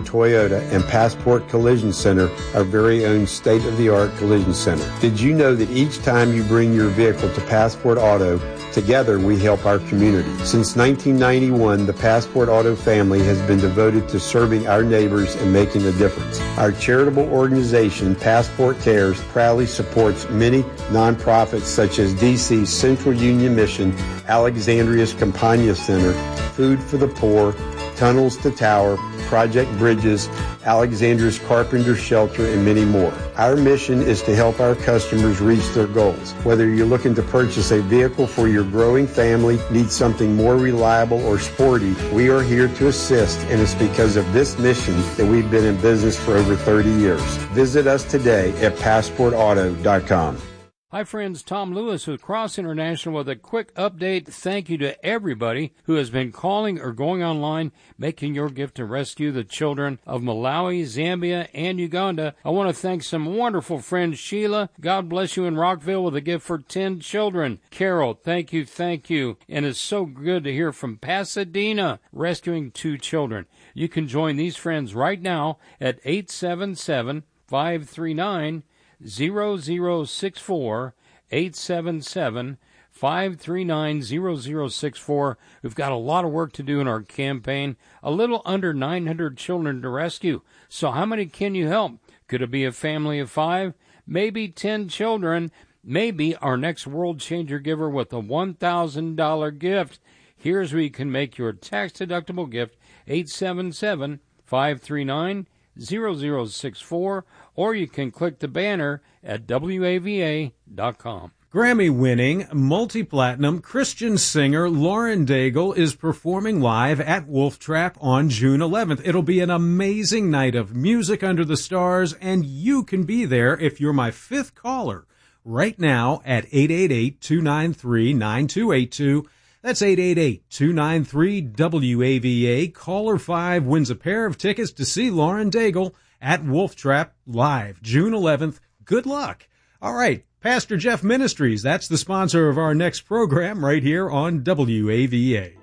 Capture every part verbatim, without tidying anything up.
Toyota, and Passport Collision Center, our very own state-of-the-art collision center. Did you know that each time you bring your vehicle to Passport Auto, together we help our community? Since nineteen ninety-one, the Passport Auto family has been devoted to serving our neighbors and making a difference. Our charitable organization, Passport Cares, proudly supports many nonprofits such as D C's Central Union Mission, Alexandria's Campagna Center, Food for the Poor, Tunnels to Tower, Project Bridges, Alexandria's Carpenter Shelter, and many more. Our mission is to help our customers reach their goals. Whether you're looking to purchase a vehicle for your growing family, need something more reliable or sporty, we are here to assist, and it's because of this mission that we've been in business for over thirty years. Visit us today at passport auto dot com. Hi, friends. Tom Lewis with Cross International with a quick update. Thank you to everybody who has been calling or going online, making your gift to rescue the children of Malawi, Zambia, and Uganda. I want to thank some wonderful friends. Sheila, God bless you in Rockville with a gift for ten children. Carol, thank you, thank you. And it's so good to hear from Pasadena, rescuing two children. You can join these friends right now at eight seven seven, five three nine, zero zero six four, eight seven seven, five three nine, zero zero six four. We've got a lot of work to do in our campaign. A little under nine hundred children to rescue. So how many can you help? Could it be a family of five? Maybe ten children. Maybe our next World Changer giver with a one thousand dollars gift. Here's where you can make your tax-deductible gift, eight seven seven, five three nine, zero zero six four, or you can click the banner at W A V A dot com. Grammy-winning, multi-platinum Christian singer Lauren Daigle is performing live at Wolf Trap on June eleventh. It'll be an amazing night of music under the stars, and you can be there if you're my fifth caller right now at eight eight eight, two nine three, nine two eight two. That's eight eight eight, two nine three, W A V A. Caller five wins a pair of tickets to see Lauren Daigle at Wolf Trap live June eleventh. Good luck. All right, Pastor Jeff Ministries, that's the sponsor of our next program right here on W A V A.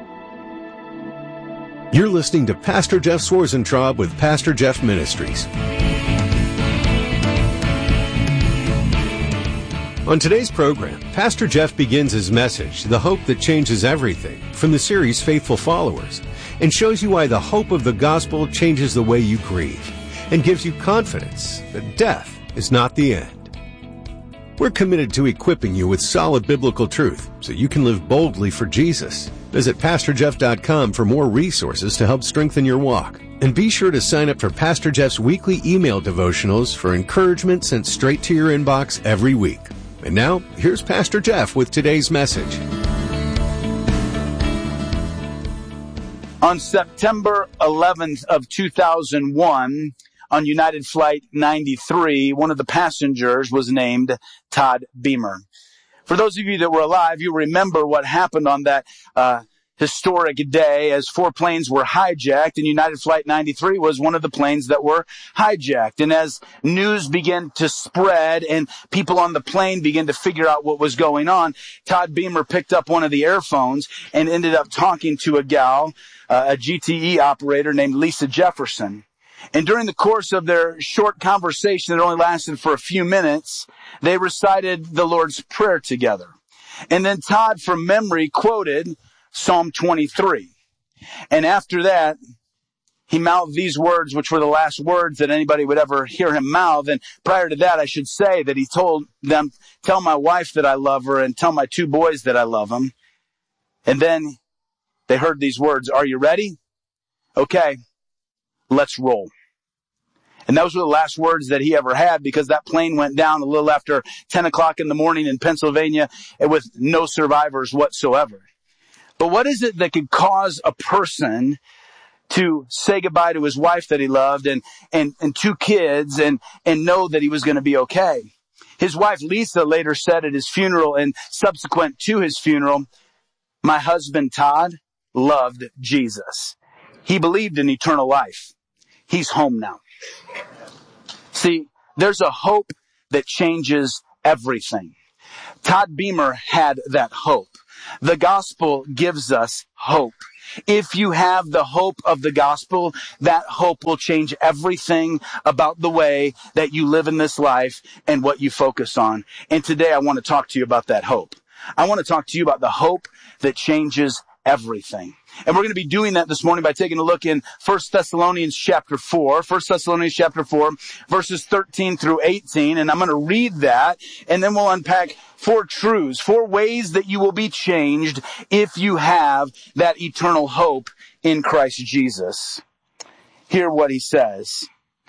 You're listening to Pastor Jeff Swarzentraub with Pastor Jeff Ministries. On today's program, Pastor Jeff begins his message, The Hope That Changes Everything, from the series Faithful Followers, and shows you why the hope of the gospel changes the way you grieve, and gives you confidence that death is not the end. We're committed to equipping you with solid biblical truth so you can live boldly for Jesus. Visit pastor jeff dot com for more resources to help strengthen your walk. And be sure to sign up for Pastor Jeff's weekly email devotionals for encouragement sent straight to your inbox every week. And now, here's Pastor Jeff with today's message. On September eleventh of two thousand one, on United Flight ninety-three, one of the passengers was named Todd Beamer. For those of you that were alive, you remember what happened on that uh historic day as four planes were hijacked, and United Flight ninety-three was one of the planes that were hijacked. And as news began to spread and people on the plane began to figure out what was going on, Todd Beamer picked up one of the airphones and ended up talking to a gal, uh, a G T E operator named Lisa Jefferson. And during the course of their short conversation that only lasted for a few minutes, they recited the Lord's Prayer together. And then Todd, from memory, quoted Psalm twenty-three. And after that, he mouthed these words, which were the last words that anybody would ever hear him mouth. And prior to that, I should say that he told them, tell my wife that I love her and tell my two boys that I love them. And then they heard these words, are you ready? Okay, let's roll. And those were the last words that he ever had, because that plane went down a little after ten o'clock in the morning in Pennsylvania with no survivors whatsoever. But what is it that could cause a person to say goodbye to his wife that he loved and, and, and two kids and, and know that he was going to be okay? His wife, Lisa, later said at his funeral and subsequent to his funeral, my husband, Todd, loved Jesus. He believed in eternal life. He's home now. See, there's a hope that changes everything. Todd Beamer had that hope. The gospel gives us hope. If you have the hope of the gospel, that hope will change everything about the way that you live in this life and what you focus on. And today I want to talk to you about that hope. I want to talk to you about the hope that changes everything. And we're going to be doing that this morning by taking a look in First Thessalonians chapter four, First Thessalonians chapter four, verses thirteen through eighteen. And I'm going to read that, and then we'll unpack four truths, four ways that you will be changed if you have that eternal hope in Christ Jesus. Hear what he says.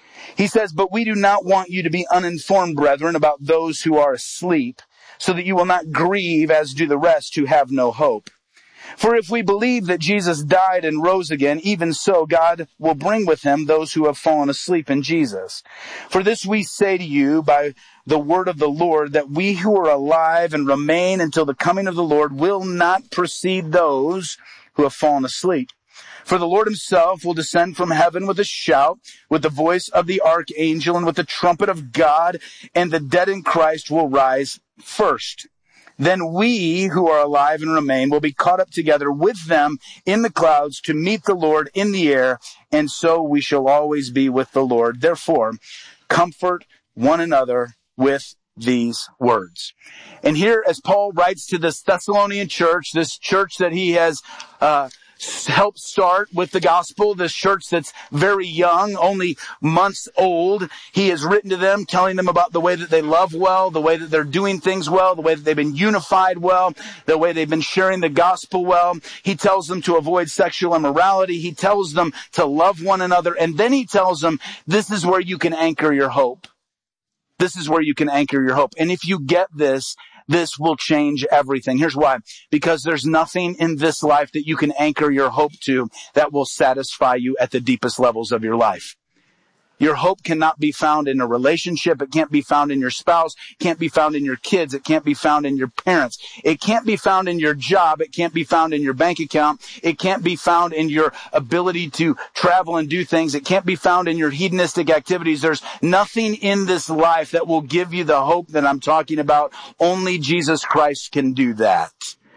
He says, "But we do not want you to be uninformed, brethren, about those who are asleep, so that you will not grieve as do the rest who have no hope. For if we believe that Jesus died and rose again, even so God will bring with him those who have fallen asleep in Jesus. For this we say to you by the word of the Lord, that we who are alive and remain until the coming of the Lord will not precede those who have fallen asleep. For the Lord himself will descend from heaven with a shout, with the voice of the archangel, and with the trumpet of God, and the dead in Christ will rise first. Then we who are alive and remain will be caught up together with them in the clouds to meet the Lord in the air, and so we shall always be with the Lord. Therefore, comfort one another with these words." And here, as Paul writes to this Thessalonian church, this church that he has uh helped start with the gospel, this church that's very young, only months old, he has written to them, telling them about the way that they love well, the way that they're doing things well, the way that they've been unified well, the way they've been sharing the gospel well. He tells them to avoid sexual immorality. He tells them to love one another. And then he tells them, this is where you can anchor your hope. This is where you can anchor your hope. And if you get this, this will change everything. Here's why. Because there's nothing in this life that you can anchor your hope to that will satisfy you at the deepest levels of your life. Your hope cannot be found in a relationship. It can't be found in your spouse. It can't be found in your kids. It can't be found in your parents. It can't be found in your job. It can't be found in your bank account. It can't be found in your ability to travel and do things. It can't be found in your hedonistic activities. There's nothing in this life that will give you the hope that I'm talking about. Only Jesus Christ can do that.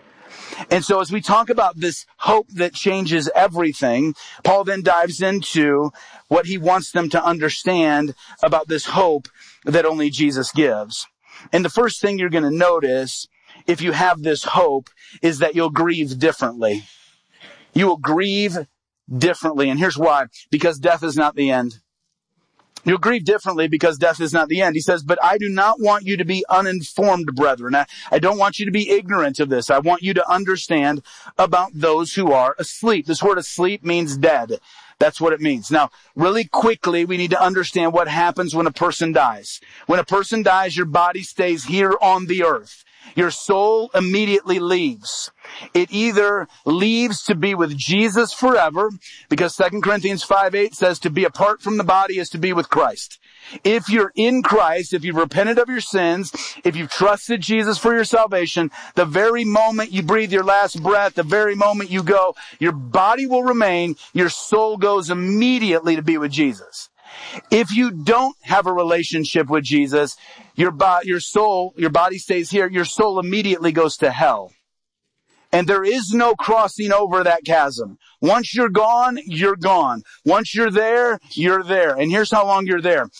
And so as we talk about this hope that changes everything, Paul then dives into what he wants them to understand about this hope that only Jesus gives. And the first thing you're going to notice, if you have this hope, is that you'll grieve differently. You will grieve differently. And here's why. Because death is not the end. You'll grieve differently because death is not the end. He says, "But I do not want you to be uninformed, brethren." I, I don't want you to be ignorant of this. I want you to understand about those who are asleep. This word asleep means dead. That's what it means. Now, really quickly, we need to understand what happens when a person dies. When a person dies, your body stays here on the earth. Your soul immediately leaves. It either leaves to be with Jesus forever, because Second Corinthians five eight says to be apart from the body is to be with Christ. If you're in Christ, if you've repented of your sins, if you've trusted Jesus for your salvation, the very moment you breathe your last breath, the very moment you go, your body will remain, your soul goes immediately to be with Jesus. If you don't have a relationship with Jesus, your bo- your soul, your body stays here, your soul immediately goes to hell. And there is no crossing over that chasm. Once you're gone, you're gone. Once you're there, you're there. And here's how long you're there.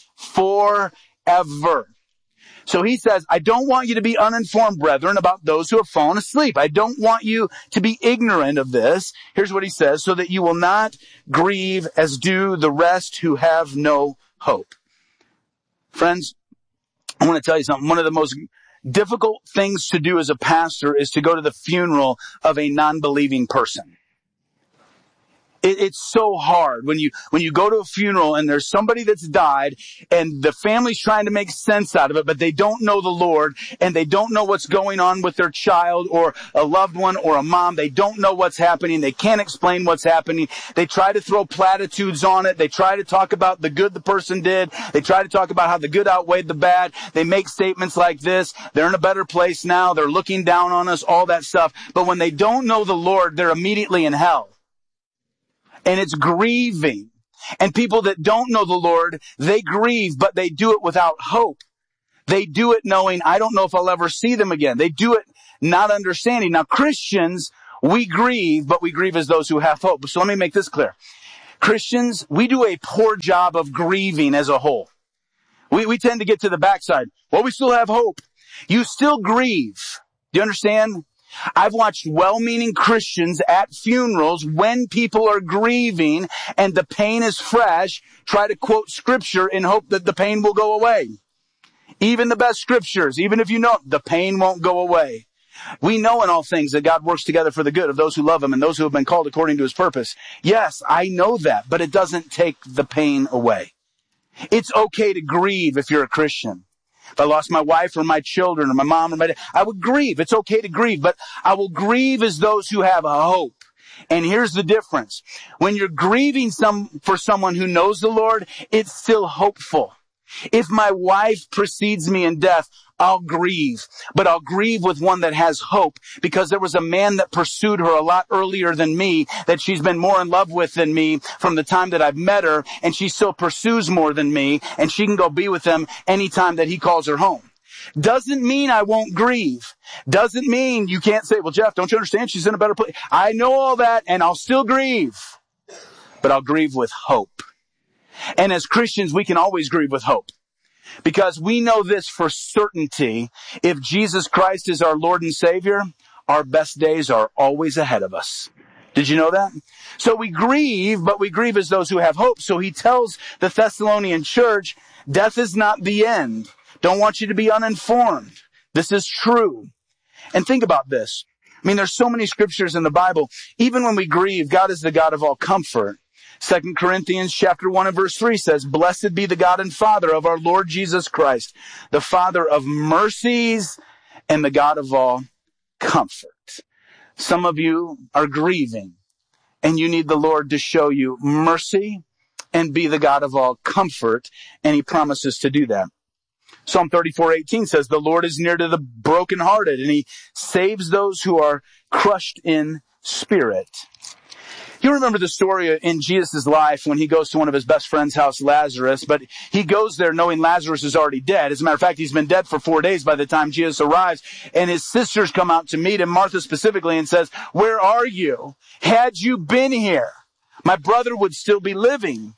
Forever. So he says, I don't want you to be uninformed, brethren, about those who have fallen asleep. I don't want you to be ignorant of this. Here's what he says, so that you will not grieve as do the rest who have no hope. Friends, I want to tell you something. One of the most difficult things to do as a pastor is to go to the funeral of a non-believing person. It, it's so hard when you, when you go to a funeral and there's somebody that's died and the family's trying to make sense out of it, but they don't know the Lord and they don't know what's going on with their child or a loved one or a mom. They don't know what's happening. They can't explain what's happening. They try to throw platitudes on it. They try to talk about the good the person did. They try to talk about how the good outweighed the bad. They make statements like this. They're in a better place now. They're looking down on us, all that stuff. But when they don't know the Lord, they're immediately in hell. And it's grieving. And people that don't know the Lord, they grieve, but they do it without hope. They do it knowing, I don't know if I'll ever see them again. They do it not understanding. Now, Christians We grieve, but we grieve as those who have hope. So let me make this clear. Christians, we do a poor job of grieving as a whole. We, we tend to get to the backside. Well, we still have hope. You still grieve. Do you understand? I've watched well-meaning Christians at funerals when people are grieving and the pain is fresh, try to quote scripture in hope that the pain will go away. Even the best scriptures, even if you know it, the pain won't go away. We know in all things that God works together for the good of those who love him and those who have been called according to his purpose. Yes, I know that, but it doesn't take the pain away. It's okay to grieve if you're a Christian. If I lost my wife or my children or my mom or my dad, I would grieve. It's okay to grieve, but I will grieve as those who have a hope. And here's the difference. When you're grieving some for someone who knows the Lord, it's still hopeful. If my wife precedes me in death, I'll grieve, but I'll grieve with one that has hope, because there was a man that pursued her a lot earlier than me, that she's been more in love with than me from the time that I've met her, and she still pursues more than me, and she can go be with him anytime that he calls her home. Doesn't mean I won't grieve. Doesn't mean you can't say, well, Jeff, don't you understand? She's in a better place. I know all that, and I'll still grieve, but I'll grieve with hope. And as Christians, we can always grieve with hope. Because we know this for certainty. If Jesus Christ is our Lord and Savior, our best days are always ahead of us. Did you know that? So we grieve, but we grieve as those who have hope. So he tells the Thessalonian church, death is not the end. Don't want you to be uninformed. This is true. And think about this. I mean, there's so many scriptures in the Bible. Even when we grieve, God is the God of all comfort. Second Corinthians chapter one and verse three says, blessed be the God and Father of our Lord Jesus Christ, the Father of mercies and the God of all comfort. Some of you are grieving and you need the Lord to show you mercy and be the God of all comfort. And he promises to do that. Psalm thirty-four eighteen says, the Lord is near to the brokenhearted and he saves those who are crushed in spirit. You remember the story in Jesus' life when he goes to one of his best friend's house, Lazarus, but he goes there knowing Lazarus is already dead. As a matter of fact, he's been dead for four days by the time Jesus arrives, and his sisters come out to meet him, Martha specifically, and says, where are you? Had you been here, my brother would still be living.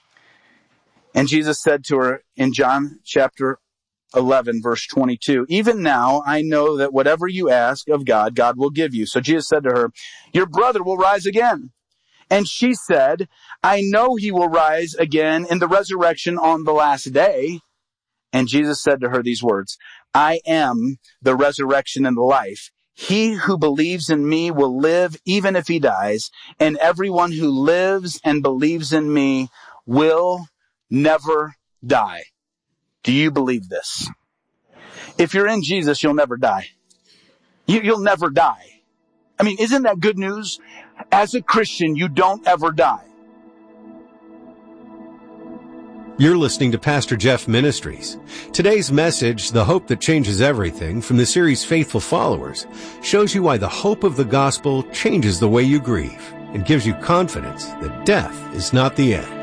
And Jesus said to her in John chapter eleven, verse twenty-two, even now I know that whatever you ask of God, God will give you. So Jesus said to her, your brother will rise again. And she said, I know he will rise again in the resurrection on the last day. And Jesus said to her these words, I am the resurrection and the life. He who believes in me will live even if he dies, and everyone who lives and believes in me will never die. Do you believe this? If you're in Jesus, you'll never die. You, you'll never die. I mean, isn't that good news? As a Christian, you don't ever die. You're listening to Pastor Jeff Ministries. Today's message, The Hope That Changes Everything, from the series Faithful Followers, shows you why the hope of the gospel changes the way you grieve and gives you confidence that death is not the end.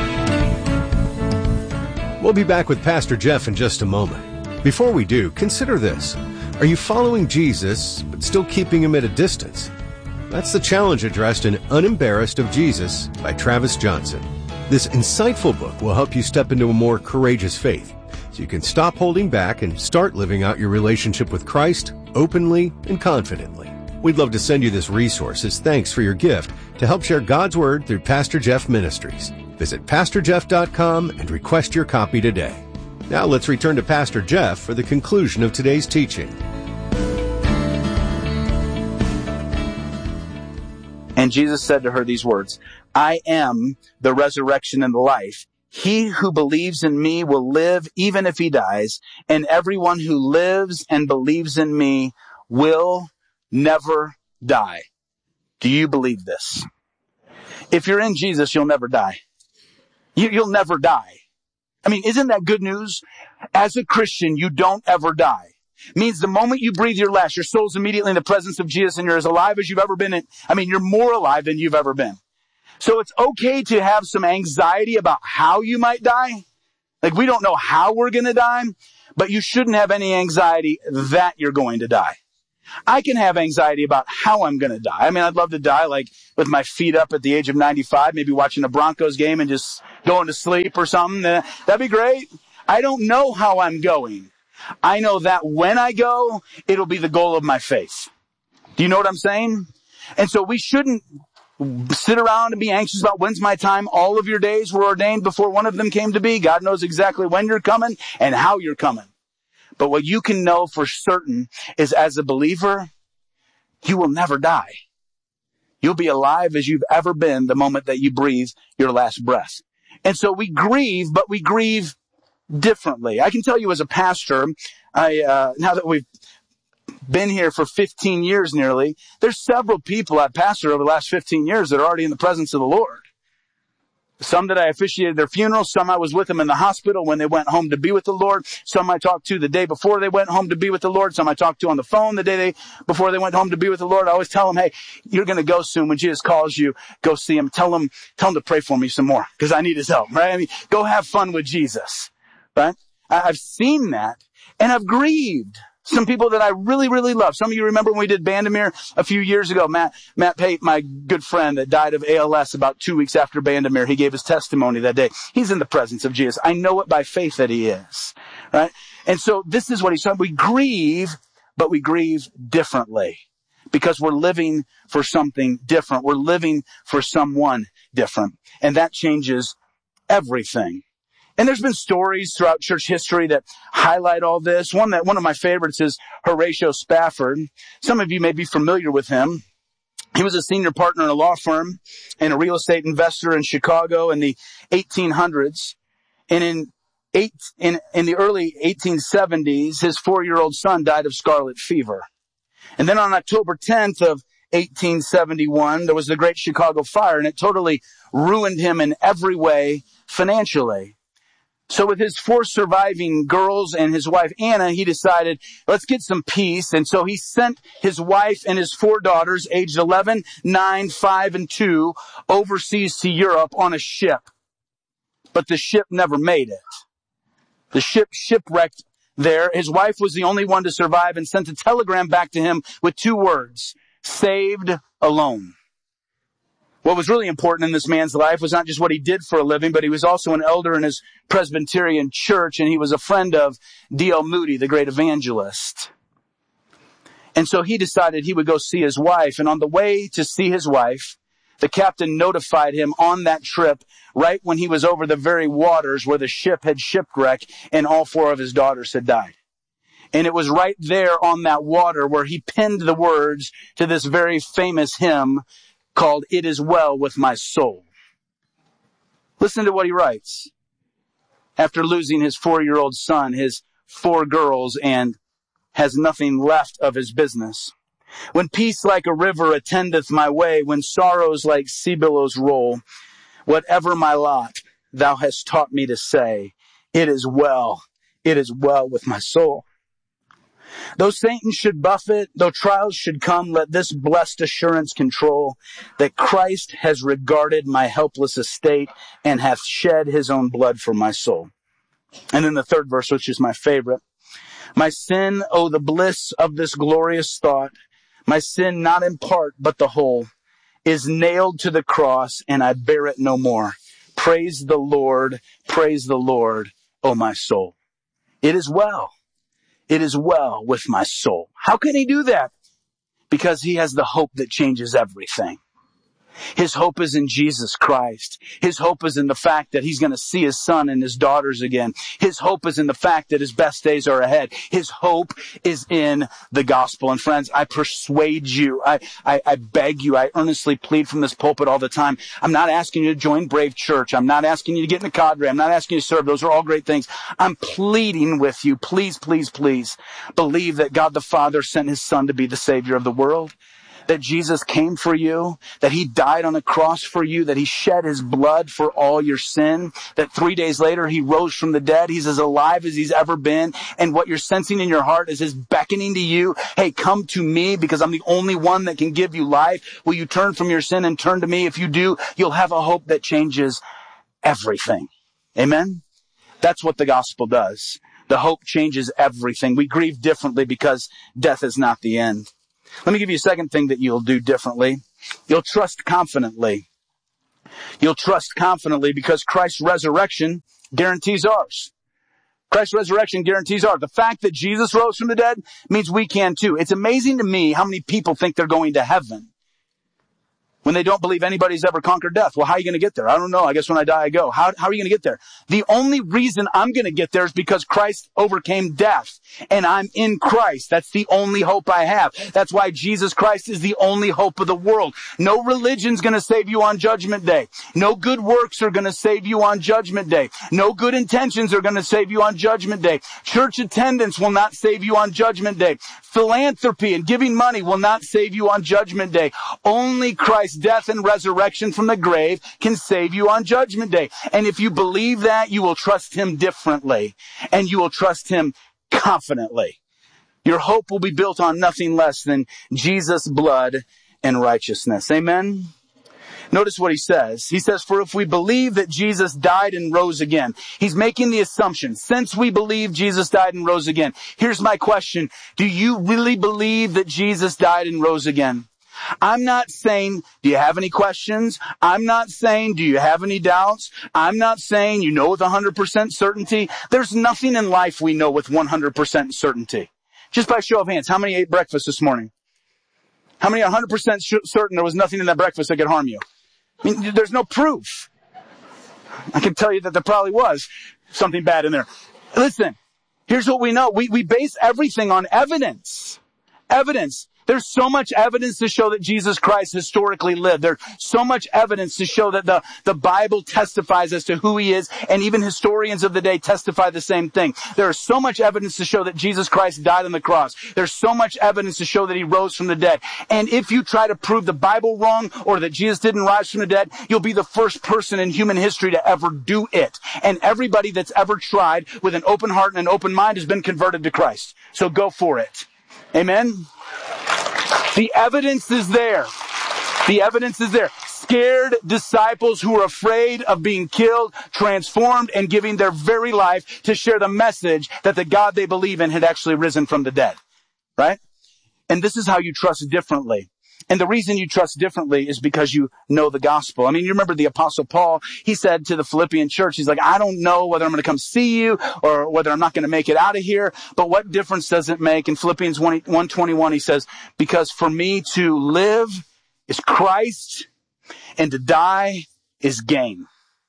We'll be back with Pastor Jeff in just a moment. Before we do, consider this. Are you following Jesus, but still keeping him at a distance? That's the challenge addressed in Unembarrassed of Jesus by Travis Johnson. This insightful book will help you step into a more courageous faith, so you can stop holding back and start living out your relationship with Christ openly and confidently. We'd love to send you this resource as thanks for your gift to help share God's Word through Pastor Jeff Ministries. Visit pastor jeff dot com and request your copy today. Now let's return to Pastor Jeff for the conclusion of today's teaching. And Jesus said to her these words, I am the resurrection and the life. He who believes in me will live even if he dies, and everyone who lives and believes in me will never die. Do you believe this? If you're in Jesus, you'll never die. You, you'll never die. I mean, isn't that good news? As a Christian, you don't ever die. It means the moment you breathe your last, your soul's immediately in the presence of Jesus and you're as alive as you've ever been. In, I mean, you're more alive than you've ever been. So it's okay to have some anxiety about how you might die. Like, we don't know how we're going to die, but you shouldn't have any anxiety that you're going to die. I can have anxiety about how I'm going to die. I mean, I'd love to die like with my feet up at the age of ninety-five, maybe watching a Broncos game and just going to sleep or something. That'd be great. I don't know how I'm going. I know that when I go, it'll be the goal of my faith. Do you know what I'm saying? And so we shouldn't sit around and be anxious about when's my time. All of your days were ordained before one of them came to be. God knows exactly when you're coming and how you're coming. But what you can know for certain is as a believer, you will never die. You'll be alive as you've ever been the moment that you breathe your last breath. And so we grieve, but we grieve differently. I can tell you as a pastor, I, uh, now that we've been here for fifteen years nearly, there's several people I've pastored over the last fifteen years that are already in the presence of the Lord. Some that I officiated their funerals, some I was with them in the hospital when they went home to be with the Lord, some I talked to the day before they went home to be with the Lord, some I talked to on the phone the day they, before they went home to be with the Lord. I always tell them, hey, you're going to go soon. When Jesus calls you, go see him. Tell him, tell him to pray for me some more because I need his help, right? I mean, go have fun with Jesus, right? I've seen that and I've grieved. Some people that I really, really love. Some of you remember when we did Bandamere a few years ago. Matt, Matt Pate, my good friend that died of A L S about two weeks after Bandamere. He gave his testimony that day. He's in the presence of Jesus. I know it by faith that he is, right? And so this is what he's saying. We grieve, but we grieve differently because we're living for something different. We're living for someone different. And that changes everything. And there's been stories throughout church history that highlight all this. One that, one of my favorites is Horatio Spafford. Some of you may be familiar with him. He was a senior partner in a law firm and a real estate investor in Chicago in the eighteen hundreds. And in eight, in, in the early eighteen seventies, his four-year-old son died of scarlet fever. And then on October tenth of eighteen seventy-one, there was the Great Chicago Fire, and it totally ruined him in every way financially. So with his four surviving girls and his wife Anna, he decided, let's get some peace. And so he sent his wife and his four daughters, aged eleven, nine, five, and two, overseas to Europe on a ship. But the ship never made it. The ship shipwrecked there. His wife was the only one to survive and sent a telegram back to him with two words, saved alone. What was really important in this man's life was not just what he did for a living, but he was also an elder in his Presbyterian church, and he was a friend of D L Moody, the great evangelist. And so he decided he would go see his wife, and on the way to see his wife, the captain notified him on that trip right when he was over the very waters where the ship had shipwrecked and all four of his daughters had died. And it was right there on that water where he penned the words to this very famous hymn called It Is Well With My Soul. Listen to what he writes. After losing his four-year-old son, his four girls, and has nothing left of his business. When peace like a river attendeth my way, when sorrows like sea billows roll, whatever my lot, thou hast taught me to say, it is well, it is well with my soul. Though Satan should buffet, though trials should come, let this blessed assurance control that Christ has regarded my helpless estate and hath shed his own blood for my soul. And then the third verse, which is my favorite. My sin, oh, the bliss of this glorious thought, my sin not in part but the whole, is nailed to the cross and I bear it no more. Praise the Lord, praise the Lord, oh my soul. It is well. It is well with my soul. How can he do that? Because he has the hope that changes everything. His hope is in Jesus Christ. His hope is in the fact that he's going to see his son and his daughters again. His hope is in the fact that his best days are ahead. His hope is in the gospel. And friends, I persuade you, I, I, I beg you, I earnestly plead from this pulpit all the time. I'm not asking you to join Brave Church. I'm not asking you to get in the cadre. I'm not asking you to serve. Those are all great things. I'm pleading with you. Please, please, please believe that God the Father sent his son to be the Savior of the world. That Jesus came for you, that he died on a cross for you, that he shed his blood for all your sin, that three days later he rose from the dead. He's as alive as he's ever been. And what you're sensing in your heart is his beckoning to you. Hey, come to me because I'm the only one that can give you life. Will you turn from your sin and turn to me? If you do, you'll have a hope that changes everything. Amen? That's what the gospel does. The The hope changes everything. We grieve differently because death is not the end. Let me give you a second thing that you'll do differently. You'll trust confidently. You'll trust confidently because Christ's resurrection guarantees ours. Christ's resurrection guarantees ours. The fact that Jesus rose from the dead means we can too. It's amazing to me how many people think they're going to heaven when they don't believe anybody's ever conquered death. Well, how are you going to get there? I don't know. I guess when I die, I go. How, how are you going to get there? The only reason I'm going to get there is because Christ overcame death, and I'm in Christ. That's the only hope I have. That's why Jesus Christ is the only hope of the world. No religion's going to save you on Judgment Day. No good works are going to save you on Judgment Day. No good intentions are going to save you on Judgment Day. Church attendance will not save you on Judgment Day. Philanthropy and giving money will not save you on Judgment Day. Only Christ death and resurrection from the grave can save you on Judgment Day. And if you believe that, you will trust him differently, and you will trust him confidently. Your hope will be built on nothing less than Jesus' blood and righteousness. Amen? Notice what he says. He says, for if we believe that Jesus died and rose again, he's making the assumption, since we believe Jesus died and rose again. Here's my question. Do you really believe that Jesus died and rose again? I'm not saying, do you have any questions? I'm not saying, do you have any doubts? I'm not saying you know with one hundred percent certainty. There's nothing in life we know with one hundred percent certainty. Just by show of hands, how many ate breakfast this morning? How many are one hundred percent certain there was nothing in that breakfast that could harm you? I mean, there's no proof. I can tell you that there probably was something bad in there. Listen, here's what we know. We, we base everything on evidence. Evidence. There's so much evidence to show that Jesus Christ historically lived. There's so much evidence to show that the, the Bible testifies as to who he is, and even historians of the day testify the same thing. There is so much evidence to show that Jesus Christ died on the cross. There's so much evidence to show that he rose from the dead. And if you try to prove the Bible wrong or that Jesus didn't rise from the dead, you'll be the first person in human history to ever do it. And everybody that's ever tried with an open heart and an open mind has been converted to Christ. So go for it. Amen? The evidence is there. The evidence is there. Scared disciples who are afraid of being killed, transformed, and giving their very life to share the message that the God they believe in had actually risen from the dead. Right? And this is how you trust differently. And the reason you trust differently is because you know the gospel. I mean, you remember the Apostle Paul, he said to the Philippian church, he's like, I don't know whether I'm going to come see you or whether I'm not going to make it out of here, but what difference does it make? In Philippians one twenty-one, he says, because for me to live is Christ and to die is gain.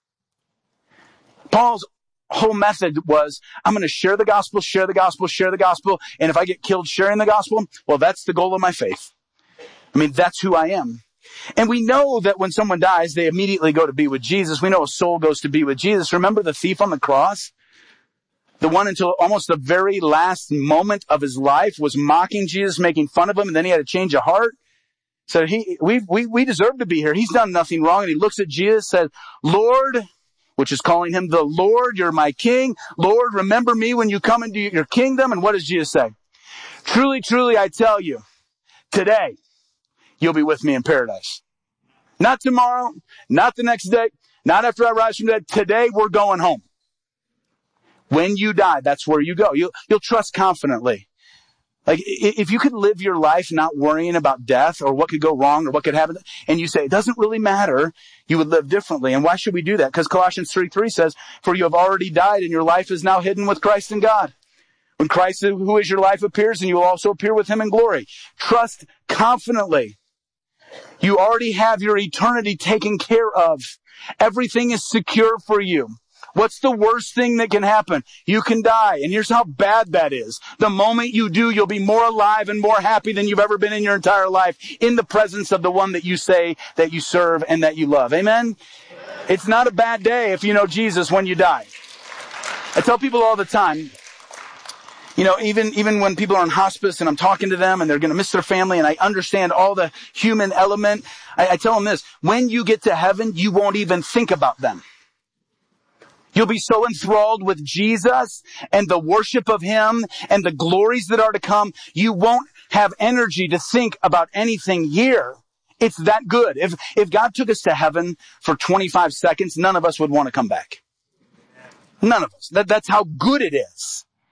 Paul's whole method was, I'm going to share the gospel, share the gospel, share the gospel, and if I get killed sharing the gospel, well, that's the goal of my faith. I mean, that's who I am. And we know that when someone dies, they immediately go to be with Jesus. We know a soul goes to be with Jesus. Remember the thief on the cross? The one until almost the very last moment of his life was mocking Jesus, making fun of him, and then he had a change of heart. So he, we, we, we deserve to be here. He's done nothing wrong. And he looks at Jesus, said, Lord, which is calling him the Lord, you're my King. Lord, remember me when you come into your kingdom. And what does Jesus say? Truly, truly, I tell you, today, you'll be with me in paradise. Not tomorrow, not the next day, not after I rise from the dead. Today, we're going home. When you die, that's where you go. You'll, you'll trust confidently. Like, if you could live your life not worrying about death or what could go wrong or what could happen, and you say, it doesn't really matter, you would live differently. And why should we do that? Because Colossians three three says, for you have already died and your life is now hidden with Christ in God. When Christ, who is your life, appears, and you will also appear with him in glory. Trust confidently. You already have your eternity taken care of. Everything is secure for you. What's the worst thing that can happen? You can die. And here's how bad that is. The moment you do, you'll be more alive and more happy than you've ever been in your entire life in the presence of the one that you say that you serve and that you love. Amen? It's not a bad day if you know Jesus when you die. I tell people all the time, you know, even, even when people are in hospice and I'm talking to them and they're going to miss their family and I understand all the human element, I, I tell them this, when you get to heaven, you won't even think about them. You'll be so enthralled with Jesus and the worship of him and the glories that are to come, you won't have energy to think about anything here. It's that good. If, if God took us to heaven for twenty-five seconds, none of us would want to come back. None of us. That, that's how good it is.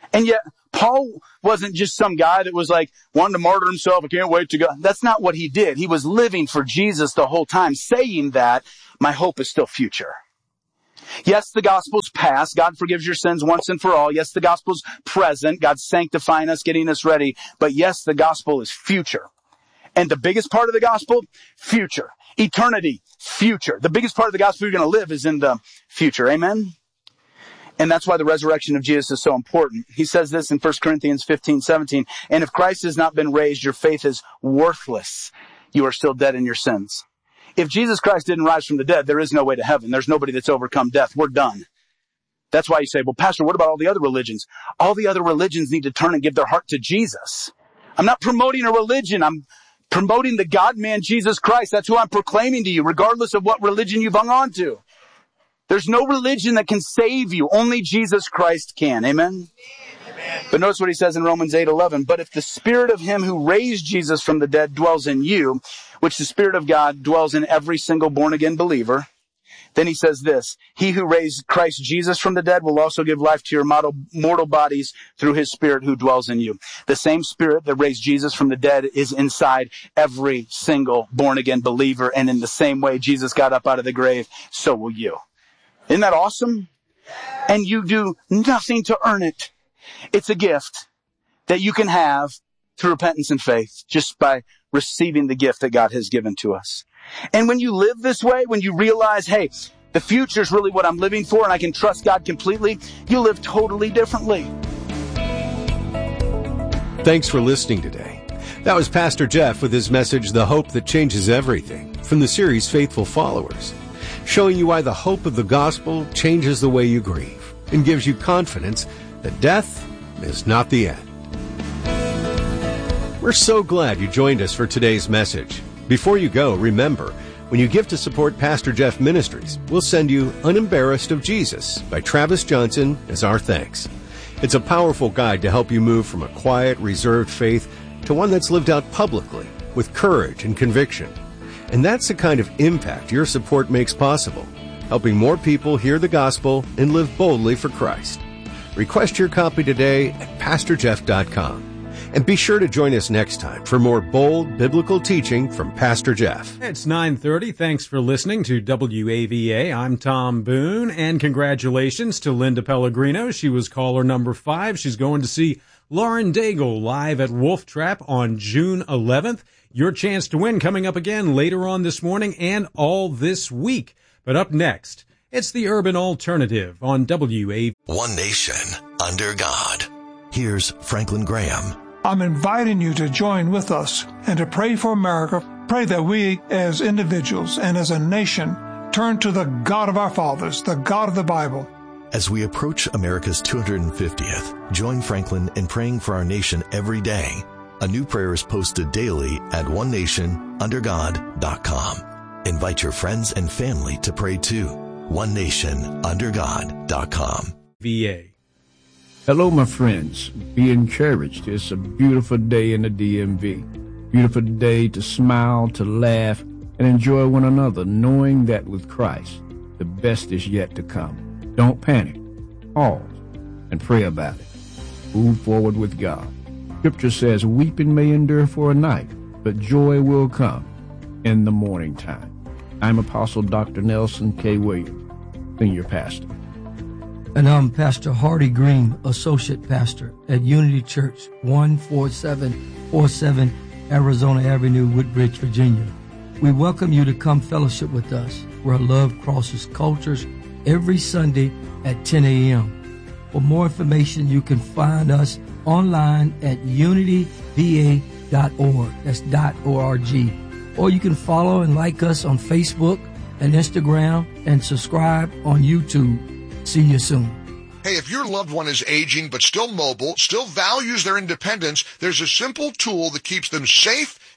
And yet, Paul wasn't just some guy that was like, wanted to martyr himself. I can't wait to go. That's not what he did. He was living for Jesus the whole time, saying that my hope is still future. Yes, the gospel's past. God forgives your sins once and for all. Yes, the gospel's present. God's sanctifying us, getting us ready. But yes, the gospel is future. And the biggest part of the gospel, future. Eternity, future. The biggest part of the gospel you're going to live is in the future. Amen? And that's why the resurrection of Jesus is so important. He says this in First Corinthians fifteen, seventeen. And if Christ has not been raised, your faith is worthless. You are still dead in your sins. If Jesus Christ didn't rise from the dead, there is no way to heaven. There's nobody that's overcome death. We're done. That's why you say, well, Pastor, what about all the other religions? All the other religions need to turn and give their heart to Jesus. I'm not promoting a religion. I'm promoting the God-man Jesus Christ. That's who I'm proclaiming to you, regardless of what religion you've hung on to. There's no religion that can save you. Only Jesus Christ can. Amen? Amen. But notice what he says in Romans eight eleven. But if the spirit of him who raised Jesus from the dead dwells in you, which the Spirit of God dwells in every single born-again believer, then he says this, he who raised Christ Jesus from the dead will also give life to your mortal bodies through his Spirit who dwells in you. The same Spirit that raised Jesus from the dead is inside every single born-again believer. And in the same way Jesus got up out of the grave, so will you. Isn't that awesome? And you do nothing to earn it. It's a gift that you can have through repentance and faith just by receiving the gift that God has given to us. And when you live this way, when you realize, hey, the future is really what I'm living for and I can trust God completely, you live totally differently. Thanks for listening today. That was Pastor Jeff with his message, The Hope That Changes Everything, from the series Faithful Followers, showing you why the hope of the gospel changes the way you grieve and gives you confidence that death is not the end. We're so glad you joined us for today's message. Before you go, remember, when you give to support Pastor Jeff Ministries, we'll send you Unembarrassed of Jesus by Travis Johnson as our thanks. It's a powerful guide to help you move from a quiet, reserved faith to one that's lived out publicly with courage and conviction. And that's the kind of impact your support makes possible, helping more people hear the gospel and live boldly for Christ. Request your copy today at pastor jeff dot com. And be sure to join us next time for more bold biblical teaching from Pastor Jeff. It's nine thirty. Thanks for listening to W A V A. I'm Tom Boone, and congratulations to Linda Pellegrino. She was caller number five. She's going to see Lauren Daigle live at Wolf Trap on June eleventh. Your chance to win coming up again later on this morning and all this week. But up next, it's the Urban Alternative on W A V A. One nation under God. Here's Franklin Graham. I'm inviting you to join with us and to pray for America. Pray that we as individuals and as a nation turn to the God of our fathers, the God of the Bible. As we approach America's two hundred fiftieth, join Franklin in praying for our nation every day. A new prayer is posted daily at one nation under god dot com. Invite your friends and family to pray too. one nation under god dot com. V A. Hello, my friends. Be encouraged. It's a beautiful day in the D M V. Beautiful day to smile, to laugh, and enjoy one another, knowing that with Christ, the best is yet to come. Don't panic. Pause and pray about it. Move forward with God. Scripture says, weeping may endure for a night, but joy will come in the morning time. I'm Apostle Doctor Nelson K. Williams, Senior Pastor. And I'm Pastor Hardy Green, Associate Pastor at Unity Church, one four seven four seven Arizona Avenue, Woodbridge, Virginia. We welcome you to come fellowship with us, where love crosses cultures, every Sunday at ten a.m. For more information, you can find us online at unity v a dot org. That's .org. Or you can follow and like us on Facebook and Instagram and subscribe on YouTube. See you soon. Hey, if your loved one is aging but still mobile, still values their independence, there's a simple tool that keeps them safe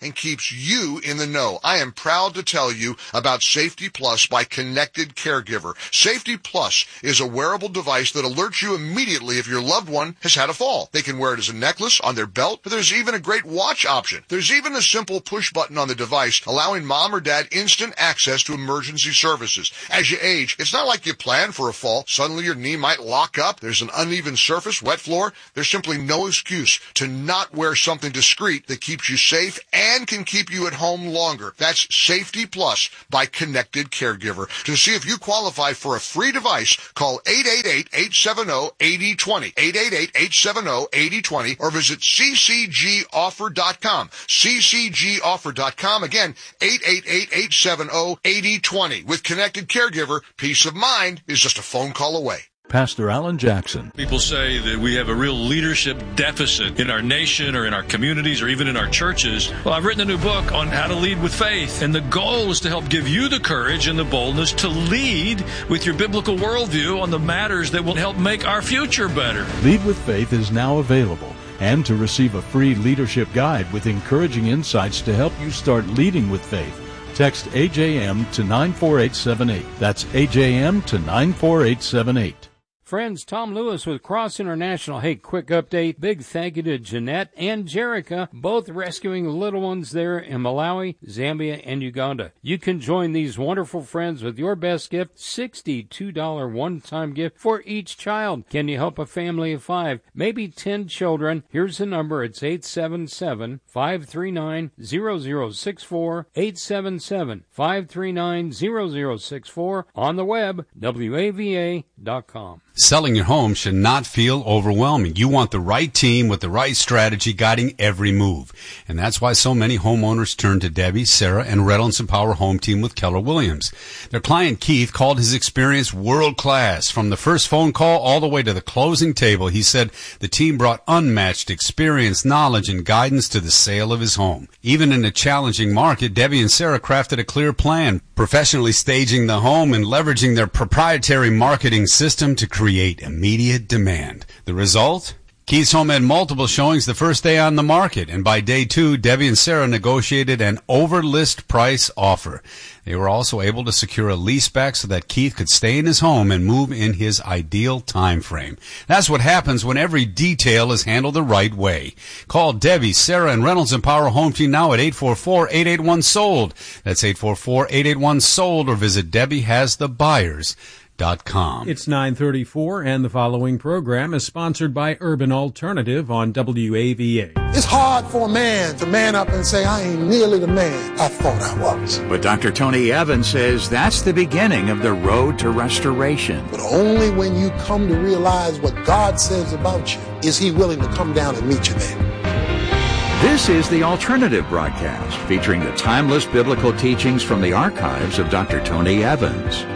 and keeps you in the know. I am proud to tell you about Safety Plus by Connected Caregiver. Safety Plus is a wearable device that alerts you immediately if your loved one has had a fall. They can wear it as a necklace, on their belt, but there's even a great watch option. There's even a simple push button on the device allowing mom or dad instant access to emergency services. As you age, it's not like you plan for a fall. Suddenly your knee might lock up. There's an uneven surface, wet floor. There's simply no excuse to not wear something discreet that keeps you safe and can keep you at home longer. That's Safety Plus by Connected Caregiver. To see if you qualify for a free device, call eight eight eight, eight seven zero, eight zero two zero, eight eight eight, eight seven zero, eight zero two zero, or visit c c g offer dot com. c c g offer dot com. Again, eight eight eight, eight seven zero, eight zero two zero. With Connected Caregiver, peace of mind is just a phone call away. Pastor Alan Jackson. People say that we have a real leadership deficit in our nation or in our communities or even in our churches. Well, I've written a new book on how to lead with faith, and the goal is to help give you the courage and the boldness to lead with your biblical worldview on the matters that will help make our future better. Lead with Faith is now available. And to receive a free leadership guide with encouraging insights to help you start leading with faith, text A J M to nine four eight seven eight. That's A J M to nine four eight seven eight. Friends, Tom Lewis with Cross International. Hey, quick update. Big thank you to Jeanette and Jerica, both rescuing little ones there in Malawi, Zambia, and Uganda. You can join these wonderful friends with your best gift, sixty-two dollars one-time gift for each child. Can you help a family of five, maybe ten children? Here's the number. It's eight seven seven, five three nine, zero zero six four, eight seven seven, five three nine, zero zero six four, on the web, W A V A dot com. Selling your home should not feel overwhelming. You want the right team with the right strategy guiding every move. And that's why so many homeowners turn to Debbie, Sarah, and Reynolds and Power Home Team with Keller Williams. Their client Keith called his experience world class. From the first phone call all the way to the closing table, he said the team brought unmatched experience, knowledge, and guidance to the sale of his home. Even in a challenging market, Debbie and Sarah crafted a clear plan, professionally staging the home and leveraging their proprietary marketing system to create create immediate demand. The result? Keith's home had multiple showings the first day on the market, and by day two, Debbie and Sarah negotiated an over-list price offer. They were also able to secure a leaseback so that Keith could stay in his home and move in his ideal time frame. That's what happens when every detail is handled the right way. Call Debbie, Sarah, and Reynolds and Power Home Team now at eight four four, eight eight one, sold. That's eight four four, eight eight one, sold, or visit Debbie Has the Buyers. Dot com. It's nine thirty-four, and the following program is sponsored by Urban Alternative on W A V A. It's hard for a man to man up and say, I ain't nearly the man I thought I was. But Doctor Tony Evans says that's the beginning of the road to restoration. But only when you come to realize what God says about you is he willing to come down and meet you there. This is the Alternative broadcast, featuring the timeless biblical teachings from the archives of Doctor Tony Evans.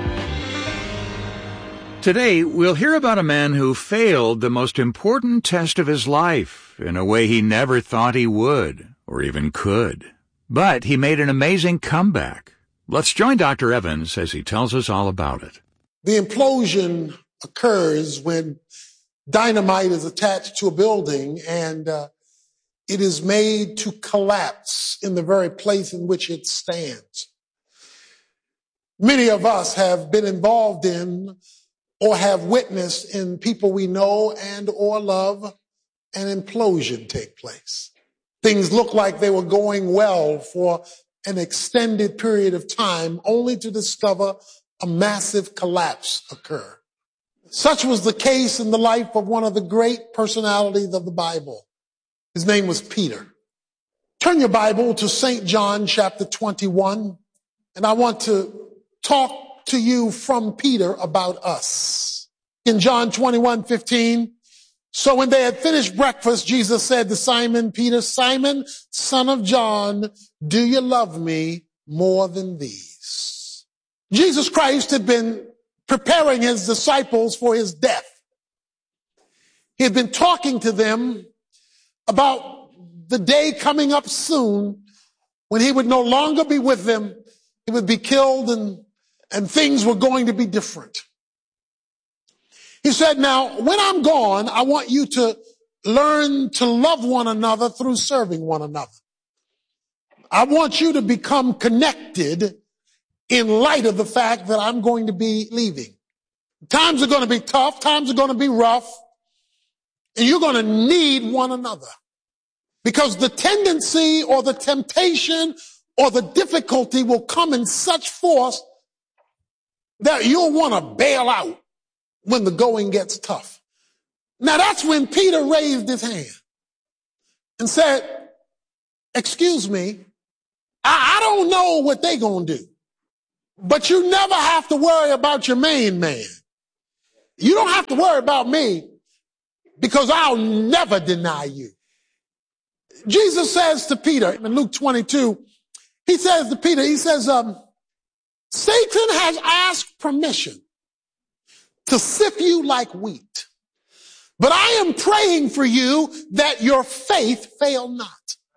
Today, we'll hear about a man who failed the most important test of his life in a way he never thought he would, or even could. But he made an amazing comeback. Let's join Doctor Evans as he tells us all about it. The implosion occurs when dynamite is attached to a building and uh, it is made to collapse in the very place in which it stands. Many of us have been involved in or have witnessed in people we know and or love an implosion take place. Things look like they were going well for an extended period of time, only to discover a massive collapse occur. Such was the case in the life of one of the great personalities of the Bible. His name was Peter. Turn your Bible to Saint John chapter twenty-one, and I want to talk to you from Peter about us. In John twenty-one fifteen, so when they had finished breakfast, Jesus said to Simon Peter, Simon, son of John, do you love me more than these? Jesus Christ had been preparing his disciples for his death. He had been talking to them about the day coming up soon when he would no longer be with them. He would be killed and And things were going to be different. He said, now, when I'm gone, I want you to learn to love one another through serving one another. I want you to become connected in light of the fact that I'm going to be leaving. Times are going to be tough. Times are going to be rough. And you're going to need one another. Because the tendency or the temptation or the difficulty will come in such force that you'll want to bail out when the going gets tough. Now that's when Peter raised his hand and said, excuse me, I, I don't know what they're going to do, but you never have to worry about your main man. You don't have to worry about me because I'll never deny you. Jesus says to Peter in Luke twenty-two, he says to Peter, he says, um, Satan has asked permission to sift you like wheat, but I am praying for you that your faith fail not.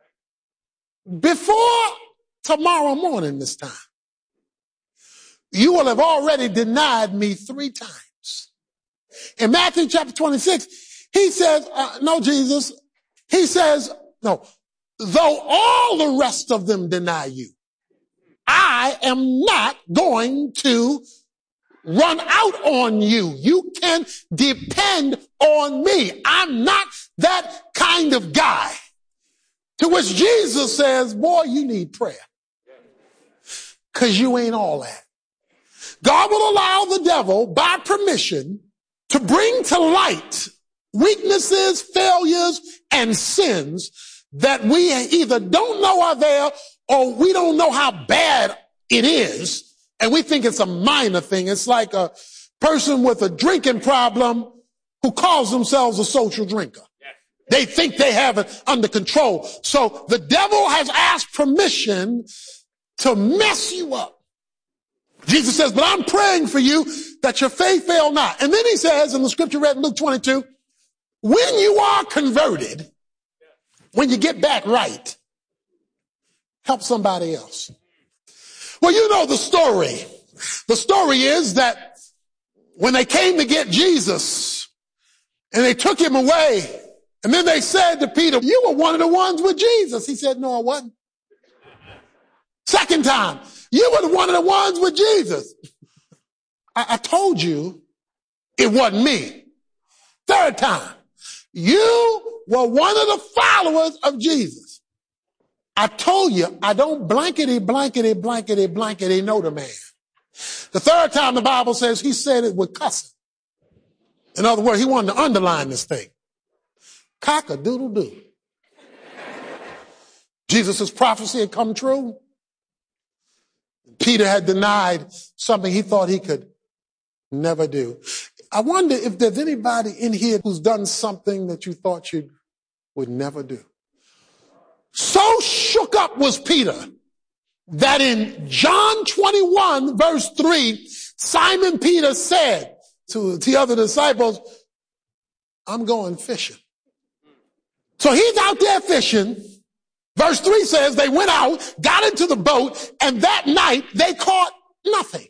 Before tomorrow morning this time, you will have already denied me three times. In Matthew chapter twenty-six, he says, uh, no, Jesus, he says, no, though all the rest of them deny you, I am not going to run out on you. You can depend on me. I'm not that kind of guy. To which Jesus says, boy, you need prayer. Because you ain't all that. God will allow the devil, by permission, to bring to light weaknesses, failures, and sins that we either don't know are there or we don't know how bad it is. And we think it's a minor thing. It's like a person with a drinking problem who calls themselves a social drinker. They think they have it under control. So the devil has asked permission to mess you up. Jesus says, but I'm praying for you that your faith fail not. And then he says in the scripture read in Luke twenty-two, when you are converted, when you get back right, help somebody else. Well, you know the story. The story is that when they came to get Jesus and they took him away, and then they said to Peter, you were one of the ones with Jesus. He said, no, I wasn't. Second time, you were one of the ones with Jesus. I, I told you it wasn't me. Third time, you were one of the followers of Jesus. I told you I don't blankety, blankety, blankety, blankety know the man. The third time the Bible says he said it with cussing. In other words, he wanted to underline this thing. Cock-a-doodle-doo. Jesus' prophecy had come true. Peter had denied something he thought he could never do. I wonder if there's anybody in here who's done something that you thought you would never do. So shook up was Peter that in John twenty-one verse three, Simon Peter said to the other disciples, I'm going fishing. So he's out there fishing. Verse three says they went out, got into the boat, and that night they caught nothing.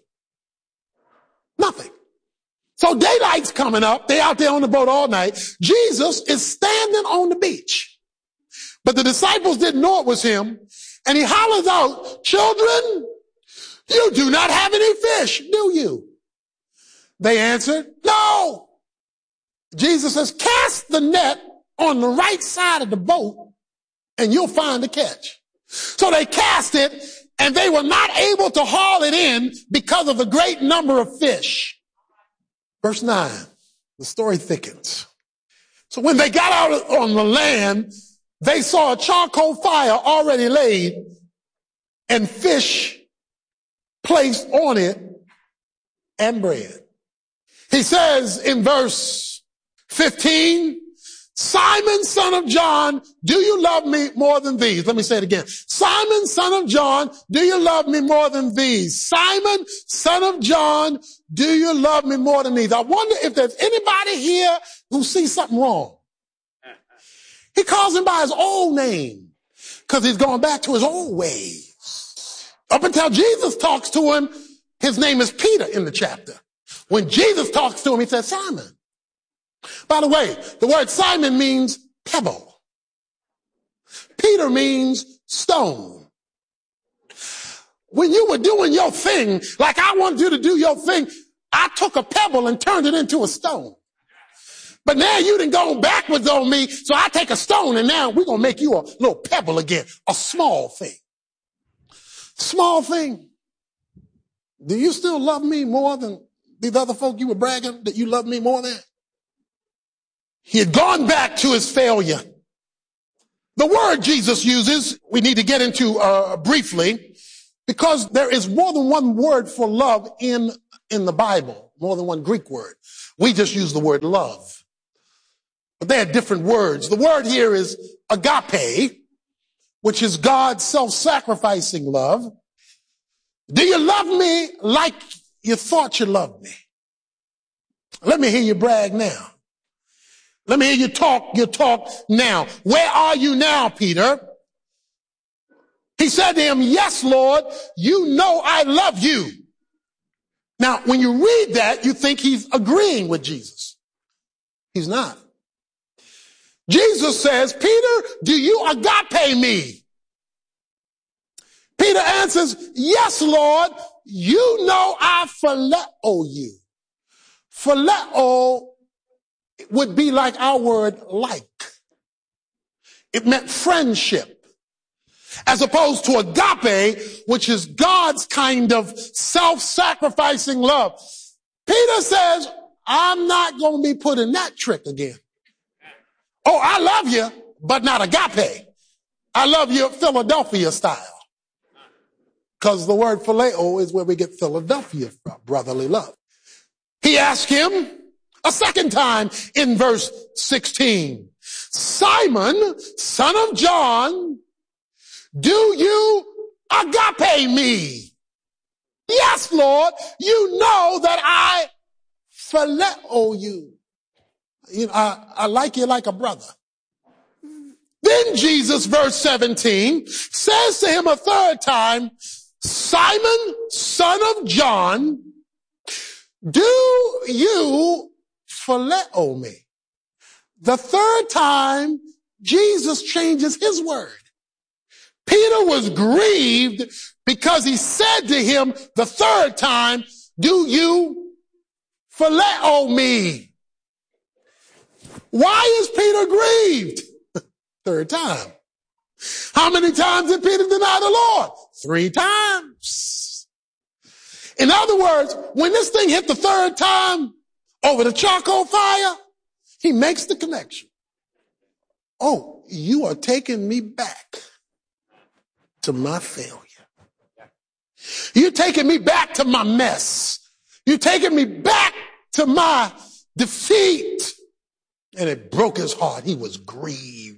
Nothing. So daylight's coming up. They out there on the boat all night. Jesus is standing on the beach. But the disciples didn't know it was him. And he hollers out, children, you do not have any fish, do you? They answered, no. Jesus says, cast the net on the right side of the boat and you'll find a catch. So they cast it and they were not able to haul it in because of the great number of fish. Verse nine, the story thickens. So when they got out on the land, they saw a charcoal fire already laid and fish placed on it and bread. He says in verse fifteen, Simon, son of John, do you love me more than these? Let me say it again. Simon, son of John, do you love me more than these? Simon, son of John, do you love me more than these? I wonder if there's anybody here who sees something wrong. He calls him by his old name because he's going back to his old ways. Up until Jesus talks to him, his name is Peter in the chapter. When Jesus talks to him, he says, Simon. By the way, the word Simon means pebble. Peter means stone. When you were doing your thing, like I wanted you to do your thing, I took a pebble and turned it into a stone. But now you done gone backwards on me, so I take a stone and now we're going to make you a little pebble again, a small thing. Small thing. Do you still love me more than these other folk you were bragging that you love me more than? He had gone back to his failure. The word Jesus uses, we need to get into uh, briefly, because there is more than one word for love in, in the Bible, more than one Greek word. We just use the word love. But they are different words. The word here is agape, which is God's self-sacrificing love. Do you love me like you thought you loved me? Let me hear you brag now. Let me hear you talk your talk now. Where are you now, Peter? He said to him, yes, Lord, you know I love you. Now, when you read that, you think he's agreeing with Jesus. He's not. Jesus says, Peter, do you agape me? Peter answers, yes, Lord, you know I phileo you. Phileo would be like our word like. It meant friendship. As opposed to agape, which is God's kind of self-sacrificing love. Peter says, I'm not going to be put in that trick again. Oh, I love you, but not agape. I love you Philadelphia style. Because the word phileo is where we get Philadelphia from, brotherly love. He asked him a second time in verse sixteen, Simon, son of John, do you agape me? Yes, Lord, you know that I phileo you. You know, I, I like you like a brother. Then Jesus, verse seventeen, says to him a third time, Simon, son of John, do you phileo me? The third time, Jesus changes his word. Peter was grieved because he said to him the third time, do you phileo me? Why is Peter grieved? Third time. How many times did Peter deny the Lord? Three times. In other words, when this thing hit the third time over the charcoal fire, he makes the connection. Oh, you are taking me back to my failure. You're taking me back to my mess. You're taking me back to my defeat. And it broke his heart. He was grieved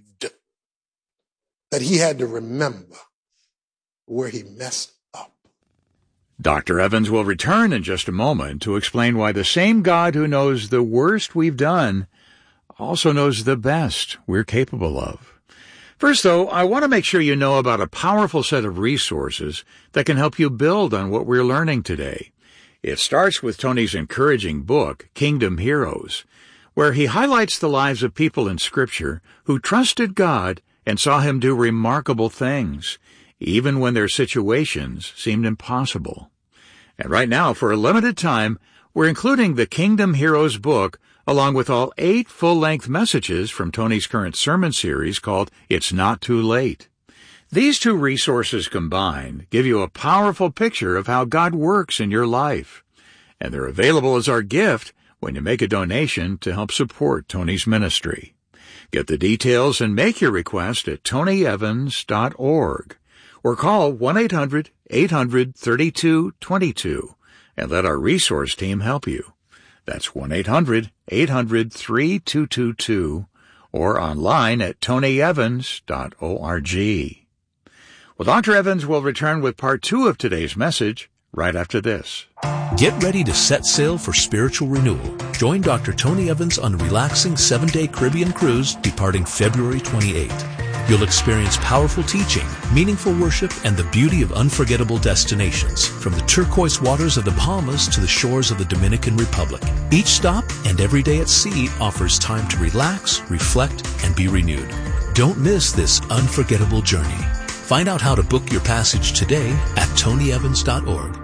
that he had to remember where he messed up. Doctor Evans will return in just a moment to explain why the same God who knows the worst we've done also knows the best we're capable of. First, though, I want to make sure you know about a powerful set of resources that can help you build on what we're learning today. It starts with Tony's encouraging book, Kingdom Heroes, where he highlights the lives of people in Scripture who trusted God and saw him do remarkable things, even when their situations seemed impossible. And right now, for a limited time, we're including the Kingdom Heroes book along with all eight full-length messages from Tony's current sermon series called It's Not Too Late. These two resources combined give you a powerful picture of how God works in your life, and they're available as our gift when you make a donation to help support Tony's ministry. Get the details and make your request at tony evans dot org or call one eight hundred eight hundred thirty-two twenty-two and let our resource team help you. That's one eight hundred eight hundred thirty-two twenty-two or online at tony evans dot org. Well, Doctor Evans will return with part two of today's message right after this. Get ready to set sail for spiritual renewal. Join Doctor Tony Evans on a relaxing seven-day Caribbean cruise departing February twenty-eighth. You'll experience powerful teaching, meaningful worship, and the beauty of unforgettable destinations, from the turquoise waters of the Bahamas to the shores of the Dominican Republic. Each stop and every day at sea offers time to relax, reflect, and be renewed. Don't miss this unforgettable journey. Find out how to book your passage today at tony evans dot org.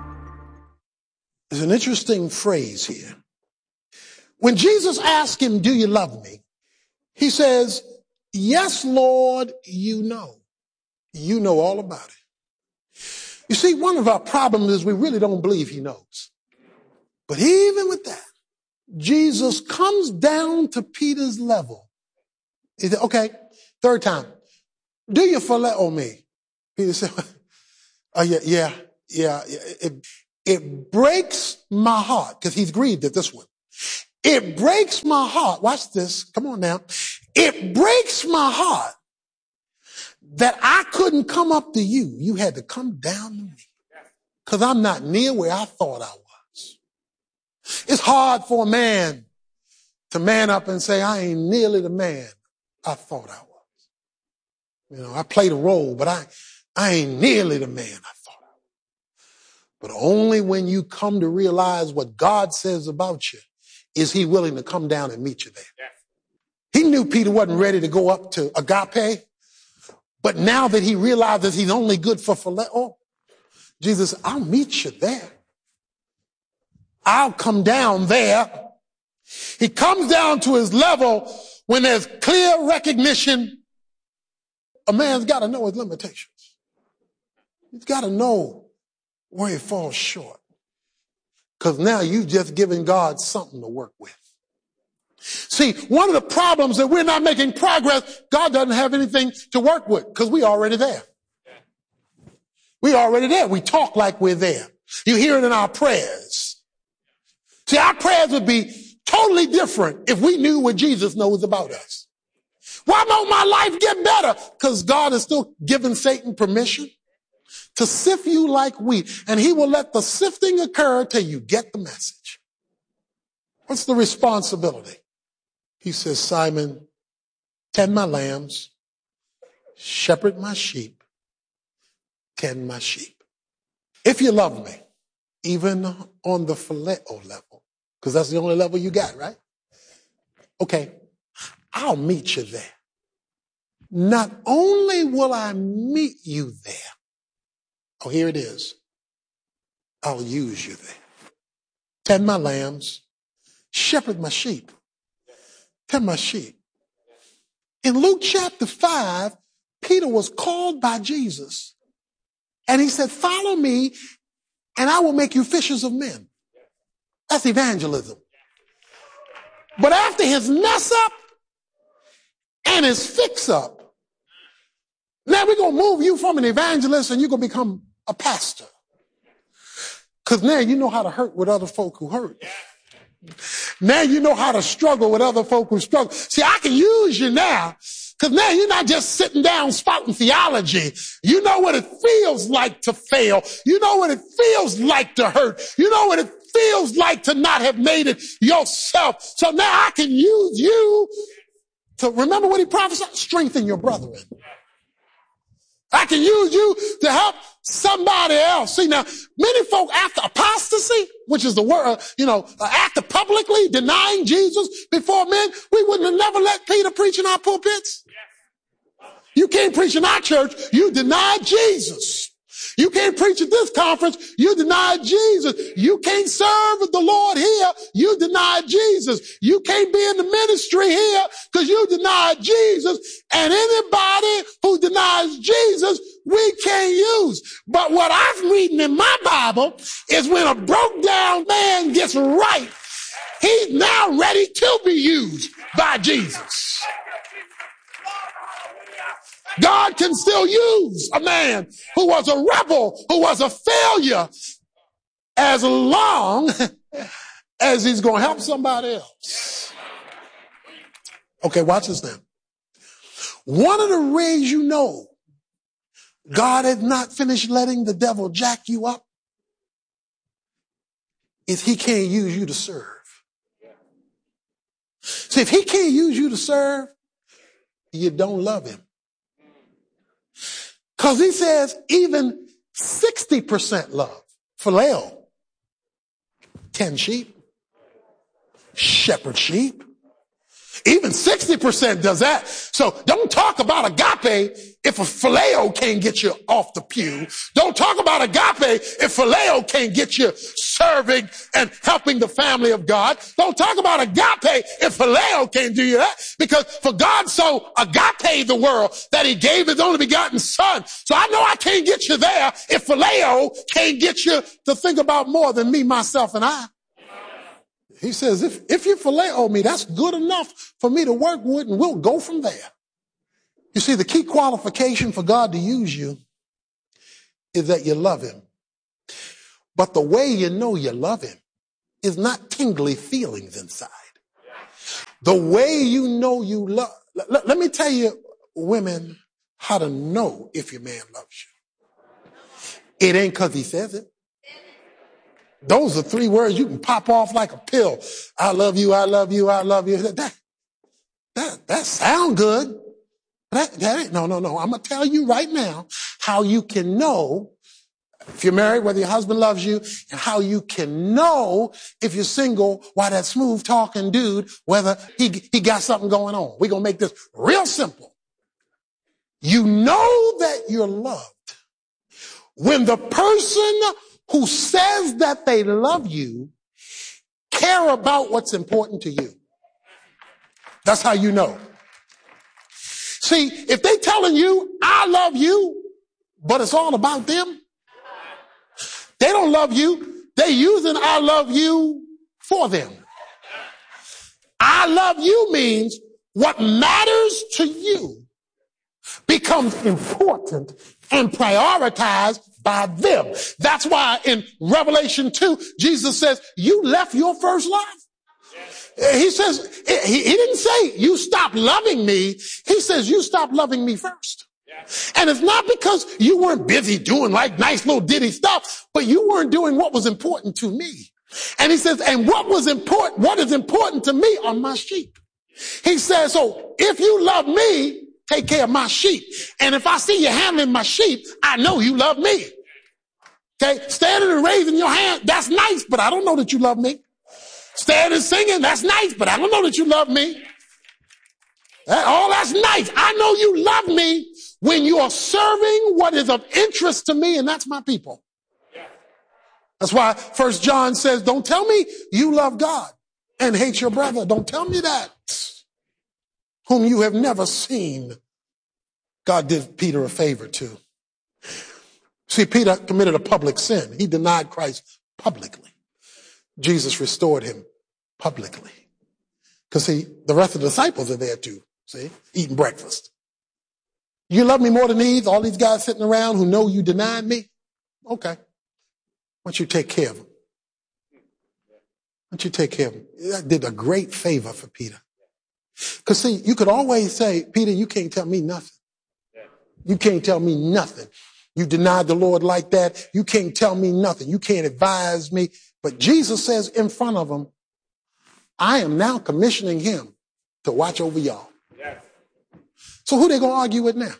There's an interesting phrase here. When Jesus asked him, do you love me? He says, yes, Lord, you know. You know all about it. You see, one of our problems is we really don't believe he knows. But even with that, Jesus comes down to Peter's level. He said, okay, third time. Do you phileo me? Peter said, oh, yeah, yeah, yeah. It, it breaks my heart, because he's grieved at this one. It breaks my heart. Watch this. Come on now. It breaks my heart that I couldn't come up to you. You had to come down to me, because I'm not near where I thought I was. It's hard for a man to man up and say, I ain't nearly the man I thought I was. You know, I played a role, but I, I ain't nearly the man I thought I was. But only when you come to realize what God says about you is he willing to come down and meet you there. He knew Peter wasn't ready to go up to agape, but now that he realizes he's only good for phileo, Jesus, I'll meet you there. I'll come down there. He comes down to his level when there's clear recognition. A man's got to know his limitations. He's got to know where he falls short. Because now you've just given God something to work with. See, one of the problems that we're not making progress, God doesn't have anything to work with because we're already there. We're already there. We talk like we're there. You hear it in our prayers. See, our prayers would be totally different if we knew what Jesus knows about us. Why won't my life get better? Because God is still giving Satan permission to sift you like wheat. And he will let the sifting occur till you get the message. What's the responsibility? He says, Simon, tend my lambs, shepherd my sheep, tend my sheep. If you love me, even on the phileo level, because that's the only level you got, right? Okay, I'll meet you there. Not only will I meet you there, oh, here it is. I'll use you there. Tend my lambs, shepherd my sheep. Tend my sheep. In Luke chapter five, Peter was called by Jesus. And he said, follow me and I will make you fishers of men. That's evangelism. But after his mess up and his fix up, now we're going to move you from an evangelist and you're going to become a pastor. Because now you know how to hurt with other folk who hurt. Now you know how to struggle with other folk who struggle. See, I can use you now because now you're not just sitting down spouting theology. You know what it feels like to fail. You know what it feels like to hurt. You know what it feels like to not have made it yourself. So now I can use you to, remember what he prophesied? Strengthen your brethren. I can use you to help somebody else. See, now, many folk after apostasy, which is the word, you know, after publicly denying Jesus before men, we wouldn't have never let Peter preach in our pulpits. You can't preach in our church. You denied Jesus. You can't preach at this conference. You denied Jesus. You can't serve the Lord here. You denied Jesus. You can't be in the ministry here because you denied Jesus. And anybody who denies Jesus, we can't use. But what I'm reading in my Bible is when a broke down man gets right, he's now ready to be used by Jesus. God can still use a man who was a rebel, who was a failure, as long as he's going to help somebody else. Okay, watch this now. One of the ways you know God has not finished letting the devil jack you up is he can't use you to serve. See, if he can't use you to serve, you don't love him. Because he says even sixty percent love. Phileo. Ten sheep. Shepherd sheep. Even sixty percent does that. So don't talk about agape if a phileo can't get you off the pew. Don't talk about agape if phileo can't get you serving and helping the family of God. Don't talk about agape if phileo can't do you that. Because for God so agape the world that he gave his only begotten son. So I know I can't get you there if phileo can't get you to think about more than me, myself, and I. He says, if, if you phileo me, that's good enough for me to work with, and we'll go from there. You see, the key qualification for God to use you is that you love him. But the way you know you love him is not tingly feelings inside. The way you know you love, let, let me tell you, women, how to know if your man loves you. It ain't because he says it. Those are three words you can pop off like a pill. I love you, I love you, I love you. That, that, that sound good. That, that ain't, no, no, no. I'm going to tell you right now how you can know if you're married, whether your husband loves you, and how you can know if you're single, why that smooth talking dude, whether he, he got something going on. We're going to make this real simple. You know that you're loved when the person who says that they love you care about what's important to you. That's how you know. See, if they telling you, I love you, but it's all about them, they don't love you. They using I love you for them. I love you means what matters to you becomes important and prioritized by them. That's why in Revelation two, Jesus says, you left your first love. He says, he, he didn't say you stop loving me. He says you stop loving me first. And it's not because you weren't busy doing like nice little ditty stuff, but you weren't doing what was important to me. And he says, and what was important, what is important to me are my sheep. He says, so if you love me, take care of my sheep. And if I see you handling my sheep, I know you love me. Okay, standing and raising your hand, that's nice, but I don't know that you love me. Standing and singing, that's nice, but I don't know that you love me. That, all that's nice. I know you love me when you are serving what is of interest to me, and that's my people. That's why First John says, don't tell me you love God and hate your brother. Don't tell me that. Whom you have never seen. God did Peter a favor too. See, Peter committed a public sin. He denied Christ publicly. Jesus restored him publicly. Because see, the rest of the disciples are there too, see, eating breakfast. You love me more than these, all these guys sitting around who know you denied me? Okay. Why don't you take care of them? Why don't you take care of them? That did a great favor for Peter. Because see, you could always say, Peter, you can't tell me nothing. You can't tell me nothing. You denied the Lord like that. You can't tell me nothing. You can't advise me. But Jesus says in front of him, I am now commissioning him to watch over y'all. Yes. So who they going to argue with now?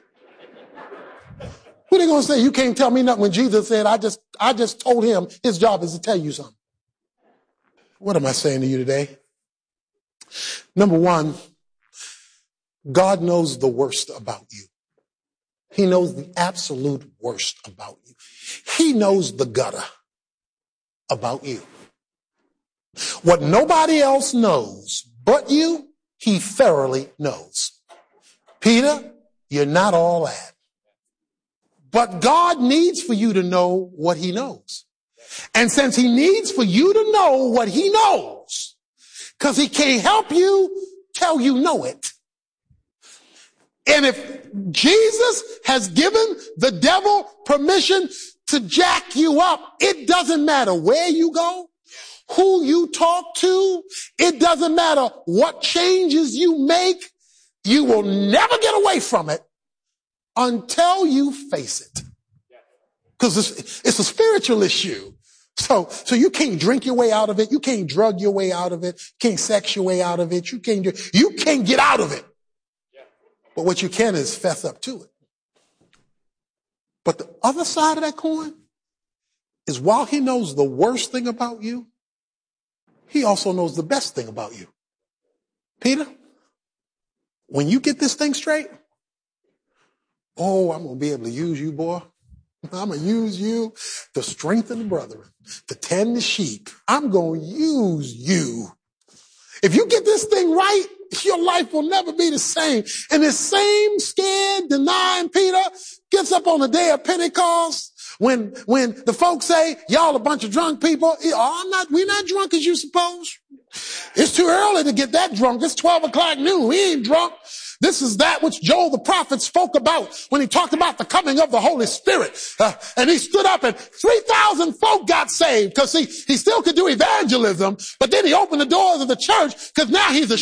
Who they going to say, you can't tell me nothing when Jesus said, I just, I just told him his job is to tell you something. What am I saying to you today? Number one, God knows the worst about you. He knows the absolute worst about you. He knows the gutter about you. What nobody else knows but you, he thoroughly knows. Peter, you're not all that. But God needs for you to know what he knows. And since he needs for you to know what he knows, because he can't help you till you know it. And if Jesus has given the devil permission to jack you up, it doesn't matter where you go, who you talk to, it doesn't matter what changes you make, you will never get away from it until you face it. Because it's, it's a spiritual issue. So, so you can't drink your way out of it. You can't drug your way out of it. You can't sex your way out of it. You can't, you can't get out of it. But what you can is fess up to it. But the other side of that coin is while he knows the worst thing about you, he also knows the best thing about you. Peter, when you get this thing straight, oh, I'm going to be able to use you, boy. I'm going to use you to strengthen the brethren, to tend the sheep. I'm going to use you. If you get this thing right, your life will never be the same. And this same scared, denying Peter gets up on the day of Pentecost when, when the folks say, y'all a bunch of drunk people. Oh, I'm not, we're not drunk as you suppose. It's too early to get that drunk. It's twelve o'clock noon. We ain't drunk. This is that which Joel the prophet spoke about when he talked about the coming of the Holy Spirit. Uh, and he stood up and three thousand folk got saved because he, he still could do evangelism, but then he opened the doors of the church because now he's a